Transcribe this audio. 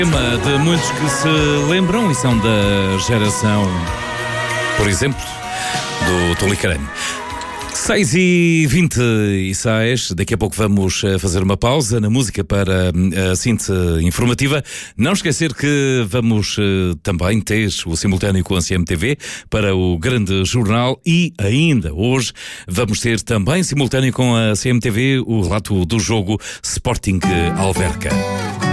Tema de muitos que se lembram e são da geração, por exemplo, do Tolicarane. 6h26, daqui a pouco vamos fazer uma pausa na música para a síntese informativa. Não esquecer que vamos também ter o simultâneo com a CMTV para o grande jornal e ainda hoje vamos ter também simultâneo com a CMTV o relato do jogo Sporting Alverca.